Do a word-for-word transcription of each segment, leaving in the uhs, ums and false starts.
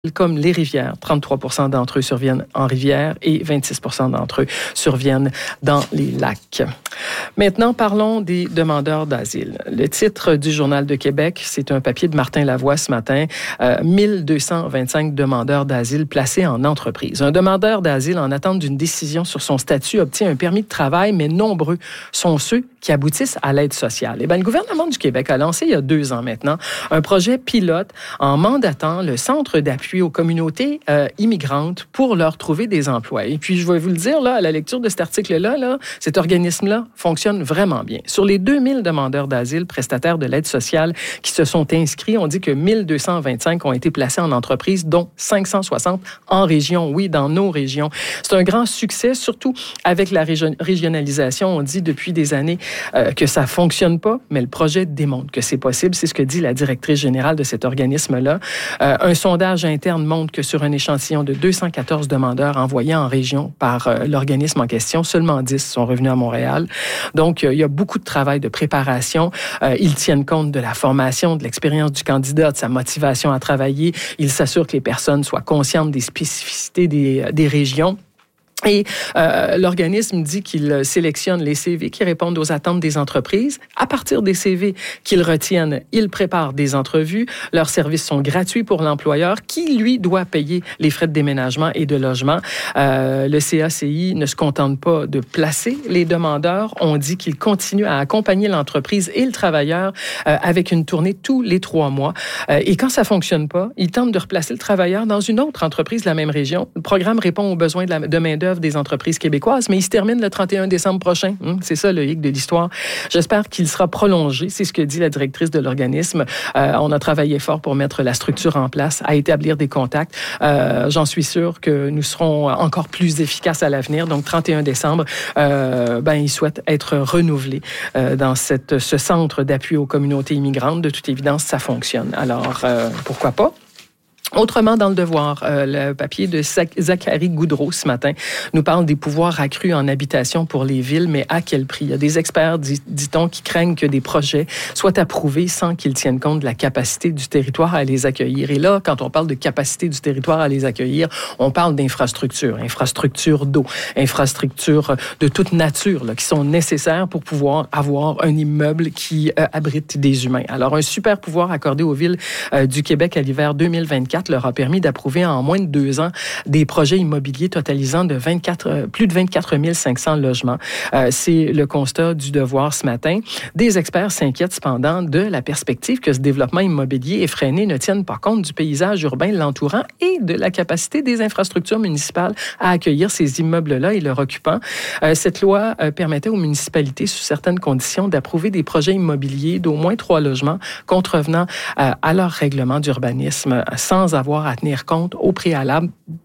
comme les rivières. trente-trois pour cent d'entre eux surviennent en rivière et vingt-six pour cent d'entre eux surviennent dans les lacs. Maintenant, parlons des demandeurs d'asile. Le titre du Journal de Québec, c'est un papier de Martin Lavoie ce matin. Euh, mille deux cent vingt-cinq demandeurs d'asile placés en entreprise. Un demandeur d'asile en attente d'une décision sur son statut obtient un permis de travail, mais nombreux sont ceux qui aboutissent à l'aide sociale. Eh bien, le gouvernement du Québec a lancé il y a deux ans maintenant un projet pilote en mandatant le Centre d'appui aux communautés euh, immigrantes pour leur trouver des emplois. Et puis, je vais vous le dire, là, à la lecture de cet article-là, là, cet organisme-là fonctionne vraiment bien. Sur les deux mille demandeurs d'asile, prestataires de l'aide sociale qui se sont inscrits, on dit que mille deux cent vingt-cinq ont été placés en entreprise, dont cinq cent soixante en région, oui, dans nos régions. C'est un grand succès, surtout avec la région- régionalisation. On dit depuis des années euh, que ça fonctionne pas, mais le projet démontre que c'est possible. C'est ce que dit la directrice générale de cet organisme-là. Euh, un sondage interne montre que sur un échantillon de deux cent quatorze demandeurs envoyés en région par euh, l'organisme en question, seulement dix sont revenus à Montréal. Donc, euh, il y a beaucoup de travail de préparation. Euh, ils tiennent compte de la formation, de l'expérience du candidat, de sa motivation à travailler. Ils s'assurent que les personnes soient conscientes des spécificités des, des régions. Et euh, l'organisme dit qu'il sélectionne les C V qui répondent aux attentes des entreprises. À partir des C V qu'ils retiennent, ils préparent des entrevues. Leurs services sont gratuits pour l'employeur qui, lui, doit payer les frais de déménagement et de logement. Euh, le C A C I ne se contente pas de placer les demandeurs. On dit qu'il continue à accompagner l'entreprise et le travailleur euh, avec une tournée tous les trois mois. Euh, et quand ça fonctionne pas, il tente de replacer le travailleur dans une autre entreprise de la même région. Le programme répond aux besoins de, la, de main-d'œuvre des entreprises québécoises, mais il se termine le trente et un décembre prochain. Hum, c'est ça le hic de l'histoire. J'espère qu'il sera prolongé. C'est ce que dit la directrice de l'organisme. Euh, on a travaillé fort pour mettre la structure en place, à établir des contacts. Euh, j'en suis sûre que nous serons encore plus efficaces à l'avenir. Donc, trente et un décembre, euh, ben, ils souhaitent être renouvelés euh, dans cette, ce centre d'appui aux communautés immigrantes. De toute évidence, ça fonctionne. Alors, euh, pourquoi pas? Autrement, dans le Devoir, euh, le papier de Zachary Goudreau ce matin nous parle des pouvoirs accrus en habitation pour les villes, mais à quel prix? Il y a des experts, dit, dit-on, qui craignent que des projets soient approuvés sans qu'ils tiennent compte de la capacité du territoire à les accueillir. Et là, quand on parle de capacité du territoire à les accueillir, on parle d'infrastructures, infrastructures d'eau, infrastructures de toute nature là, qui sont nécessaires pour pouvoir avoir un immeuble qui euh, abrite des humains. Alors, un super pouvoir accordé aux villes euh, du Québec à l'hiver deux mille vingt-quatre leur a permis d'approuver en moins de deux ans des projets immobiliers totalisant de vingt-quatre, euh, plus de vingt-quatre mille cinq cents logements. Euh, c'est le constat du Devoir ce matin. Des experts s'inquiètent cependant de la perspective que ce développement immobilier effréné ne tienne pas compte du paysage urbain l'entourant et de la capacité des infrastructures municipales à accueillir ces immeubles-là et leurs occupants. Euh, cette loi euh, permettait aux municipalités, sous certaines conditions, d'approuver des projets immobiliers d'au moins trois logements contrevenant euh, à leur règlement d'urbanisme sans avoir à tenir compte au préalable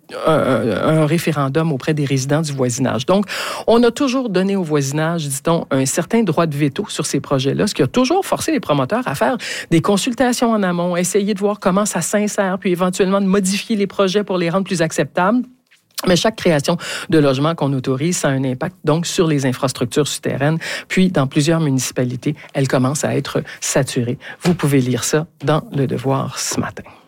un, un référendum auprès des résidents du voisinage. Donc, on a toujours donné au voisinage, dit-on, un certain droit de veto sur ces projets-là, ce qui a toujours forcé les promoteurs à faire des consultations en amont, essayer de voir comment ça s'insère, puis éventuellement de modifier les projets pour les rendre plus acceptables. Mais chaque création de logement qu'on autorise, ça a un impact donc sur les infrastructures souterraines. Puis, dans plusieurs municipalités, elles commencent à être saturées. Vous pouvez lire ça dans Le Devoir ce matin.